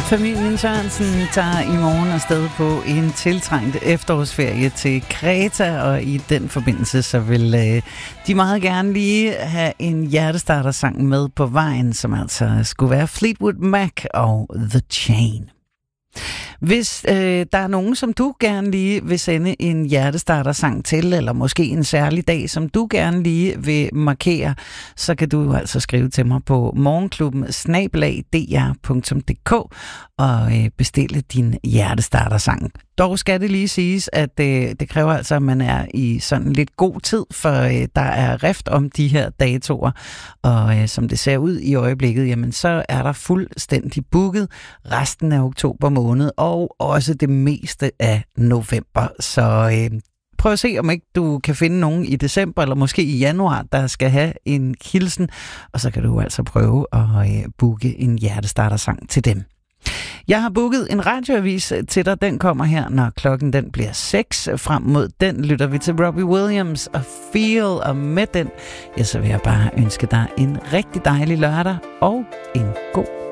Familien Sørensen tager i morgen afsted på en tiltrængt efterårsferie til Kreta, og i den forbindelse så vil de meget gerne lige have en hjertestartersang med på vejen, som altså skulle være Fleetwood Mac og The Chain. Hvis der er nogen, som du gerne lige vil sende en hjertestartersang til, eller måske en særlig dag, som du gerne lige vil markere, så kan du altså skrive til mig på morgenklubben@dr.dk og bestille din hjertestartersang. Dog skal det lige siges, at det kræver altså, at man er i sådan lidt god tid, for der er rift om de her datoer, og som det ser ud i øjeblikket, jamen så er der fuldstændig booket resten af oktober måned, og også det meste af november. Så prøv at se, om ikke du kan finde nogen i december, eller måske i januar, der skal have en hilsen, og så kan du altså prøve at booke en hjertestartersang til dem. Jeg har booket en radioavis til dig. Den kommer her, når klokken den bliver 6. Frem mod den lytter vi til Robbie Williams og Feel, og med den, ja, så vil jeg bare ønske dig en rigtig dejlig lørdag og en god